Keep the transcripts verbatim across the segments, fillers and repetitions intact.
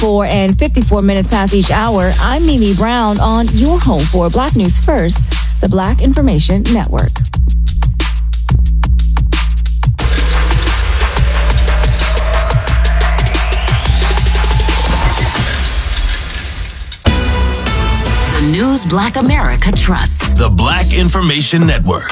four and fifty-four minutes past each hour. I'm Mimi Brown on your home for Black News First, the Black Information Network. The news Black America trusts. The Black Information Network.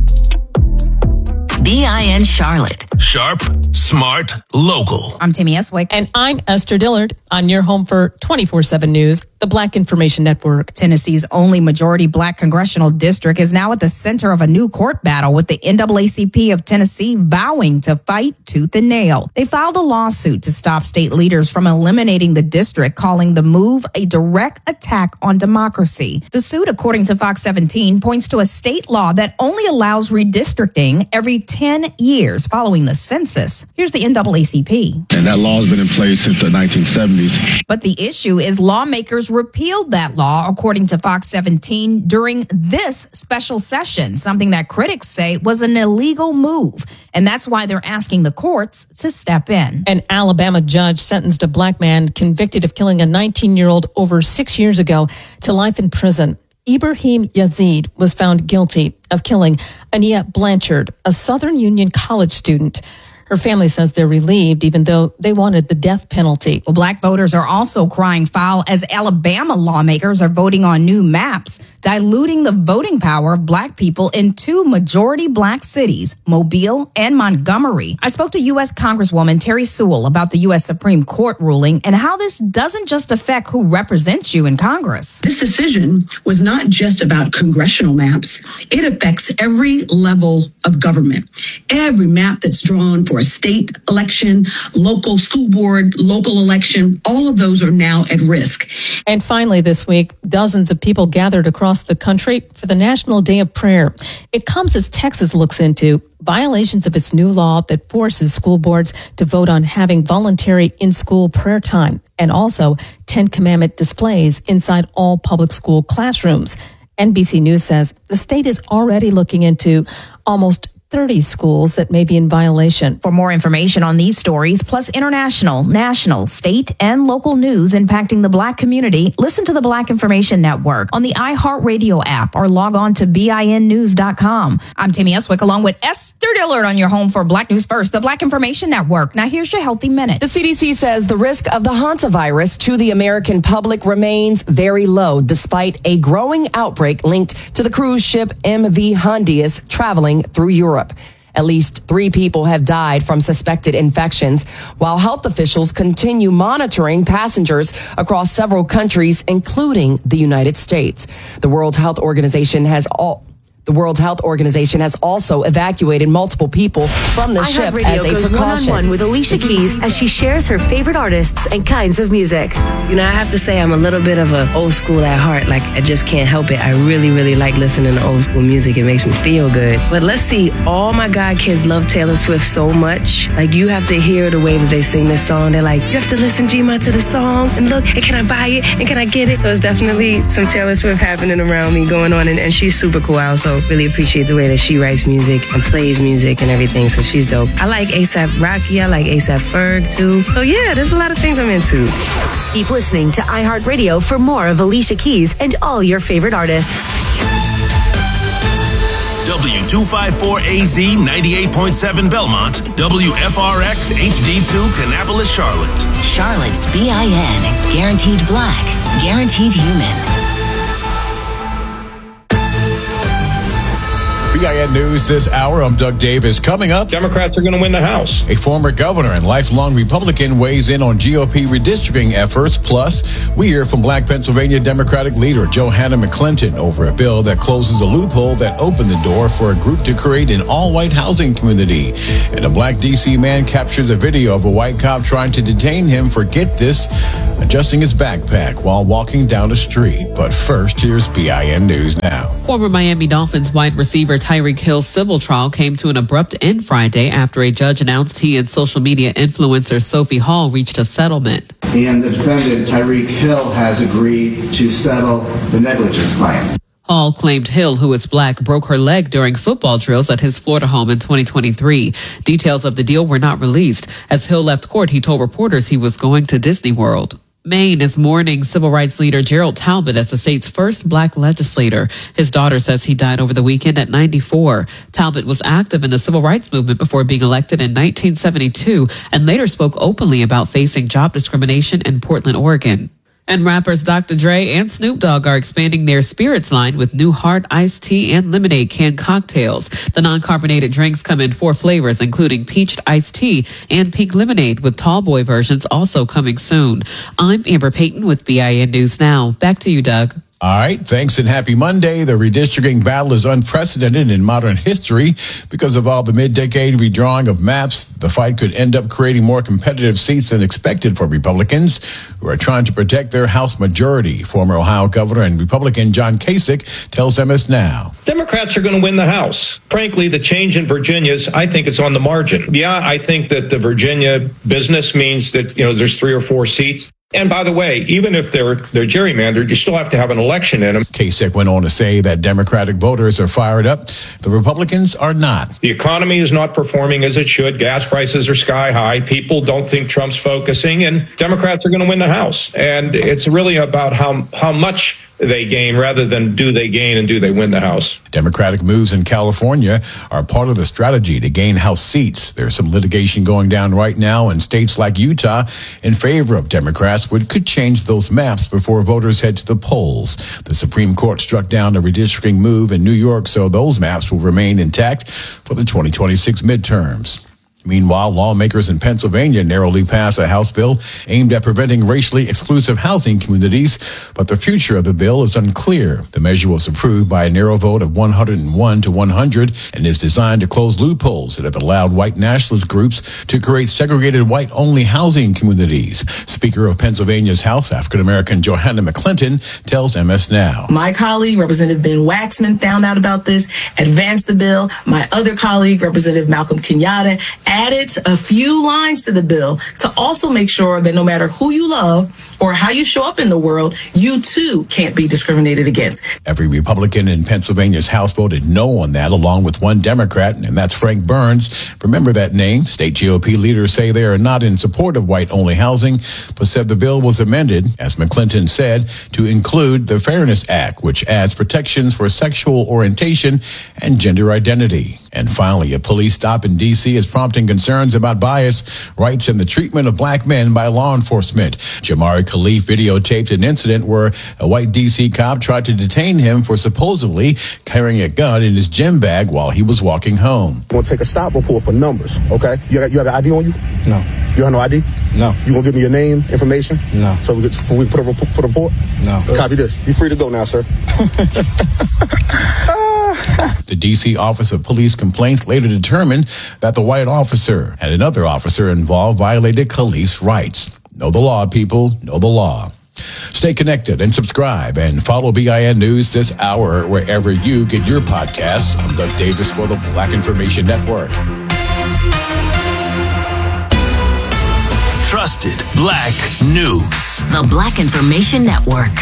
B I N Charlotte. Sharp, smart, local. I'm Tammy Eswick. And I'm Esther Dillard on your home for twenty-four seven News, the Black Information Network. Tennessee's only majority Black congressional district is now at the center of a new court battle, with the N double A C P of Tennessee vowing to fight tooth and nail. They filed a lawsuit to stop state leaders from eliminating the district, calling the move a direct attack on democracy. The suit, according to Fox seventeen, points to a state law that only allows redistricting every ten years following the census. Here's the N double A C P. And that law has been in place since the nineteen seventies. But the issue is lawmakers repealed that law, according to Fox seventeen, during this special session, something that critics say was an illegal move. And that's why they're asking the courts to step in. An Alabama judge sentenced a Black man convicted of killing a nineteen-year-old over six years ago to life in prison. Ibrahim Yazid was found guilty of killing Ania Blanchard, a Southern Union College student. Her family says they're relieved, even though they wanted the death penalty. Well, Black voters are also crying foul as Alabama lawmakers are voting on new maps, diluting the voting power of Black people in two majority Black cities, Mobile and Montgomery. I spoke to U S Congresswoman Terry Sewell about the U S Supreme Court ruling and how this doesn't just affect who represents you in Congress. This decision was not just about congressional maps. It affects every level of government. Every map that's drawn for a state election, local school board, local election, all of those are now at risk. And finally this week, dozens of people gathered across the country for the National Day of Prayer. It comes as Texas looks into violations of its new law that forces school boards to vote on having voluntary in-school prayer time, and also Ten Commandment displays inside all public school classrooms. N B C News says the state is already looking into almost thirty schools that may be in violation. For more information on these stories, plus international, national, state, and local news impacting the Black community, listen to the Black Information Network on the iHeartRadio app or log on to B I N news dot com. I'm Tammy Eswick along with Esther Dillard on your home for Black News First, the Black Information Network. Now here's your Healthy Minute. The C D C says the risk of the hantavirus to the American public remains very low, despite a growing outbreak linked to the cruise ship M V Hondius traveling through Europe. At least three people have died from suspected infections, while health officials continue monitoring passengers across several countries, including the United States. The World Health Organization has all... The World Health Organization has also evacuated multiple people from the ship as a goes precaution. One-on-one with Alicia Keys as she shares her favorite artists and kinds of music. You know, I have to say I'm a little bit of a old school at heart. Like, I just can't help it. I really, really like listening to old school music. It makes me feel good. But let's see, all my God kids love Taylor Swift so much. Like, you have to hear the way that they sing this song. They're like, you have to listen, G-Ma, to the song. And look, and can I buy it? And can I get it? So it's definitely some Taylor Swift happening around me going on. And, and she's super cool. I also really appreciate the way that she writes music and plays music and everything, so she's dope. I like ASAP Rocky, I like ASAP Ferg too. So yeah, there's a lot of things I'm into. Keep listening to iHeartRadio for more of Alicia Keys and all your favorite artists. W two fifty-four A Z ninety-eight point seven Belmont, W F R X H D two Kannapolis, Charlotte. Charlotte's B I N, guaranteed Black, guaranteed human. B I N News this hour. I'm Doug Davis. Coming up, Democrats are going to win the House. A former governor and lifelong Republican weighs in on G O P redistricting efforts. Plus, we hear from Black Pennsylvania Democratic leader Johanna McClinton over a bill that closes a loophole that opened the door for a group to create an all-white housing community. And a Black D C man captures a video of a white cop trying to detain him for, get this, adjusting his backpack while walking down the street. But first, here's B I N News Now. Former Miami Dolphins wide receiver Tyreek Hill's civil trial came to an abrupt end Friday after a judge announced he and social media influencer Sophie Hall reached a settlement. And the defendant, Tyreek Hill, has agreed to settle the negligence claim. Hall claimed Hill, who is Black, broke her leg during football drills at his Florida home in twenty twenty-three. Details of the deal were not released. As Hill left court, he told reporters he was going to Disney World. Maine is mourning civil rights leader Gerald Talbot as the state's first black legislator. His daughter says he died over the weekend at ninety-four. Talbot was active in the civil rights movement before being elected in nineteen seventy-two and later spoke openly about facing job discrimination in Portland, Oregon. And rappers Doctor Dre and Snoop Dogg are expanding their spirits line with new hard iced tea and lemonade canned cocktails. The non-carbonated drinks come in four flavors, including peach iced tea and pink lemonade, with tall boy versions also coming soon. I'm Amber Payton with B I N News Now. Back to you, Doug. All right, thanks and happy Monday. The redistricting battle is unprecedented in modern history because of all the mid-decade redrawing of maps. The fight could end up creating more competitive seats than expected for Republicans who are trying to protect their House majority. Former Ohio Governor and Republican John Kasich tells M S Now. Democrats are going to win the House. Frankly, the change in Virginia is, I think it's on the margin. Yeah, I think that the Virginia business means that, you know, there's three or four seats. And by the way, even if they're they're gerrymandered, you still have to have an election in them. Kasich went on to say that Democratic voters are fired up. The Republicans are not. The economy is not performing as it should. Gas prices are sky high. People don't think Trump's focusing, and Democrats are going to win the House. And it's really about how how much they gain rather than do they gain and do they win the House. Democratic moves in California are part of the strategy to gain House seats. There's some litigation going down right now in states like Utah in favor of Democrats, which could change those maps before voters head to the polls. The Supreme Court struck down a redistricting move in New York, so those maps will remain intact for the twenty twenty-six midterms. Meanwhile, lawmakers in Pennsylvania narrowly passed a House bill aimed at preventing racially exclusive housing communities, but the future of the bill is unclear. The measure was approved by a narrow vote of one hundred one to one hundred and is designed to close loopholes that have allowed white nationalist groups to create segregated white-only housing communities. Speaker of Pennsylvania's House, African-American Johanna McClinton, tells M S Now. My colleague, Representative Ben Waxman, found out about this, advanced the bill. My other colleague, Representative Malcolm Kenyatta, added a few lines to the bill to also make sure that no matter who you love or how you show up in the world, you too can't be discriminated against. Every Republican in Pennsylvania's House voted no on that, along with one Democrat, and that's Frank Burns. Remember that name? State G O P leaders say they are not in support of white-only housing, but said the bill was amended, as McClinton said, to include the Fairness Act, which adds protections for sexual orientation and gender identity. And finally, a police stop in D C is prompting concerns about bias, rights, and the treatment of black men by law enforcement. Jamari Khalif videotaped an incident where a white D C cop tried to detain him for supposedly carrying a gun in his gym bag while he was walking home. I'm going to take a stop report for numbers, okay? You got, you have an I D on you? No. You have no I D? No. You going to give me your name, information? No. So we, get, so we put a report for the report? No. Copy this. You're free to go now, sir. The D C Office of Police Complaints later determined that the white officer and another officer involved violated Khalif's rights. Know the law, people. Know the law. Stay connected and subscribe and follow B I N News this hour wherever you get your podcasts. I'm Doug Davis for the Black Information Network. Trusted Black News. The Black Information Network.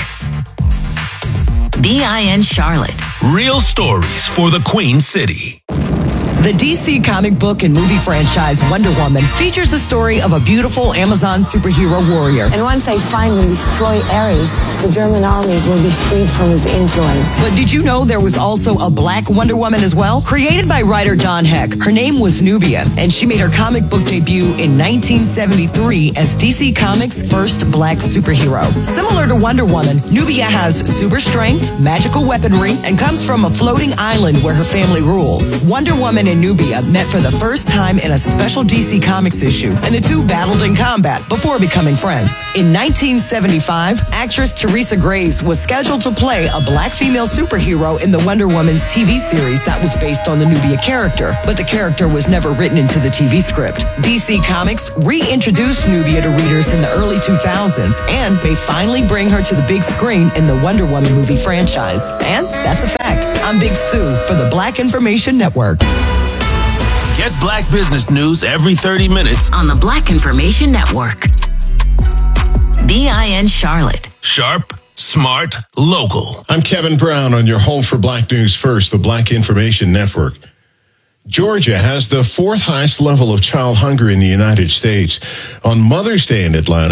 B I N Charlotte. Real stories for the Queen City. The D C comic book and movie franchise Wonder Woman features the story of a beautiful Amazon superhero warrior. And once I finally destroy Ares, the German armies will be freed from his influence. But did you know there was also a black Wonder Woman as well? Created by writer Don Heck, her name was Nubia, and she made her comic book debut in nineteen seventy-three as D C Comics' first black superhero. Similar to Wonder Woman, Nubia has super strength, magical weaponry, and comes from a floating island where her family rules. Wonder Woman and Nubia met for the first time in a special D C Comics issue, and the two battled in combat before becoming friends. In nineteen seventy-five, actress Teresa Graves was scheduled to play a black female superhero in the Wonder Woman's T V series that was based on the Nubia character, but the character was never written into the T V script. D C Comics reintroduced Nubia to readers in the early two thousands, and may finally bring her to the big screen in the Wonder Woman movie franchise. And that's a fact. I'm Big Sue for the Black Information Network. Get Black business news every thirty minutes on the Black Information Network. B I N Charlotte. Sharp, smart, local. I'm Kevin Brown on your home for Black News First, the Black Information Network. Georgia has the fourth highest level of child hunger in the United States. On Mother's Day in Atlanta,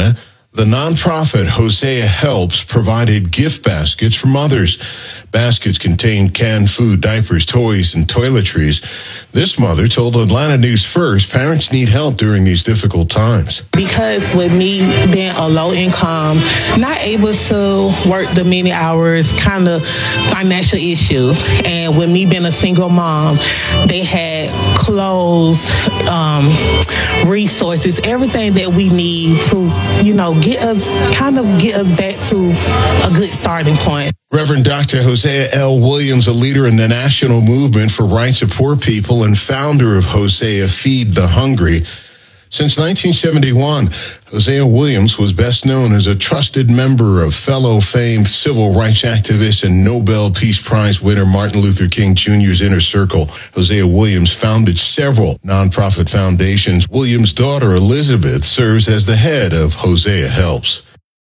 The nonprofit Hosea Helps provided gift baskets for mothers. Baskets contained canned food, diapers, toys, and toiletries. This mother told Atlanta News First parents need help during these difficult times. Because with me being a low income, not able to work the many hours, kind of financial issues. And with me being a single mom, they had clothes, um, resources, everything that we need to, you know, get us, kind of get us back to a good starting point. Reverend Doctor Hosea L. Williams, a leader in the national movement for rights of poor people and founder of Hosea Feed the Hungry. Since nineteen seventy-one, Hosea Williams was best known as a trusted member of fellow famed civil rights activist and Nobel Peace Prize winner Martin Luther King Junior's inner circle. Hosea Williams founded several nonprofit foundations. Williams' daughter Elizabeth serves as the head of Hosea Helps.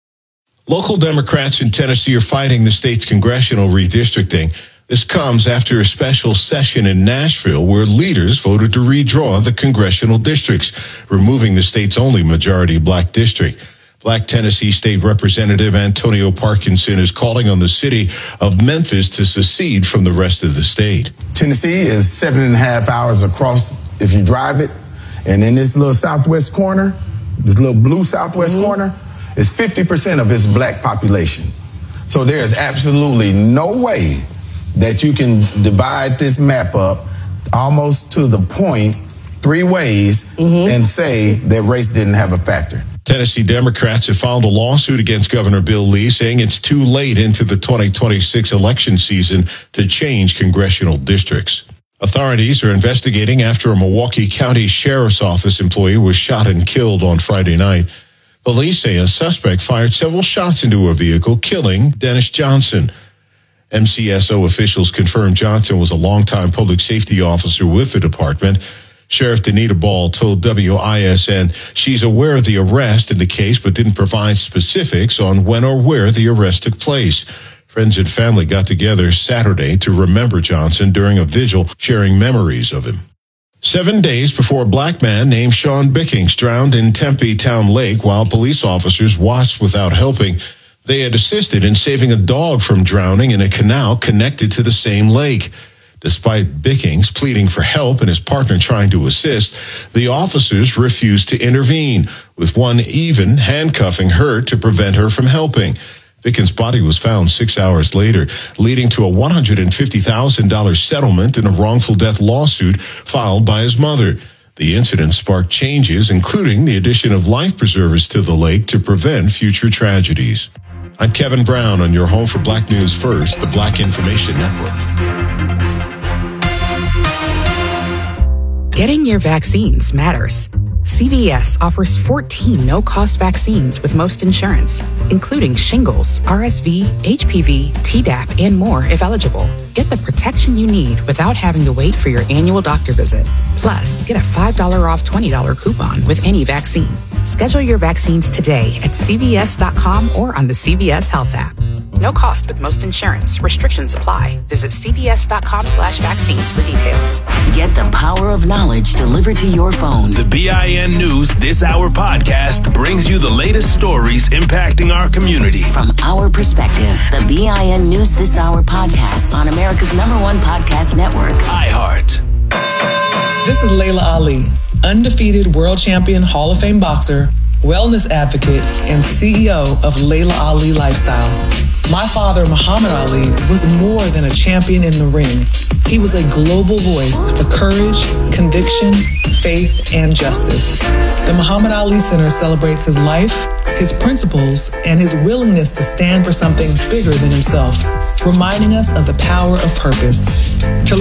Local Democrats in Tennessee are fighting the state's congressional redistricting. This comes after a special session in Nashville where leaders voted to redraw the congressional districts, removing the state's only majority black district. Black Tennessee State Representative Antonio Parkinson is calling on the city of Memphis to secede from the rest of the state. Tennessee is seven and a half hours across if you drive it. And in this little southwest corner, this little blue southwest mm-hmm. corner, is fifty percent of its black population. So there is absolutely no way that you can divide this map up almost to the point three ways mm-hmm. and say that race didn't have a factor. Tennessee Democrats have filed a lawsuit against Governor Bill Lee, saying it's too late into the twenty twenty-six election season to change congressional districts. Authorities are investigating after a Milwaukee County Sheriff's Office employee was shot and killed on Friday night. Police say a suspect fired several shots into a vehicle, killing Dennis Johnson. M C S O officials confirmed Johnson was a longtime public safety officer with the department. Sheriff Danita Ball told W I S N she's aware of the arrest in the case, but didn't provide specifics on when or where the arrest took place. Friends and family got together Saturday to remember Johnson during a vigil, sharing memories of him. Seven days before a black man named Sean Bickings drowned in Tempe Town Lake while police officers watched without helping, they had assisted in saving a dog from drowning in a canal connected to the same lake. Despite Bickings pleading for help and his partner trying to assist, the officers refused to intervene, with one even handcuffing her to prevent her from helping. Bickings' body was found six hours later, leading to a one hundred fifty thousand dollars settlement in a wrongful death lawsuit filed by his mother. The incident sparked changes, including the addition of life preservers to the lake to prevent future tragedies. I'm Kevin Brown on your home for Black News First, the Black Information Network. Getting your vaccines matters. C V S offers fourteen no-cost vaccines with most insurance, including shingles, R S V, H P V, Tdap, and more if eligible. Get the protection you need without having to wait for your annual doctor visit. Plus, get a five dollars off twenty dollars coupon with any vaccine. Schedule your vaccines today at C V S dot com or on the C V S Health app. No cost with most insurance. Restrictions apply. Visit C V S dot com slash vaccines for details. Get the power of knowledge delivered to your phone. The B I N News This Hour podcast brings you the latest stories impacting our community. From our perspective, the B I N News This Hour podcast on America's number one podcast network, iHeart. This is Layla Ali, undefeated world champion, Hall of Fame boxer, wellness advocate, and C E O of Layla Ali Lifestyle. My father, Muhammad Ali, was more than a champion in the ring. He was a global voice for courage, conviction, faith, and justice. The Muhammad Ali Center celebrates his life, his principles, and his willingness to stand for something bigger than himself, reminding us of the power of purpose. To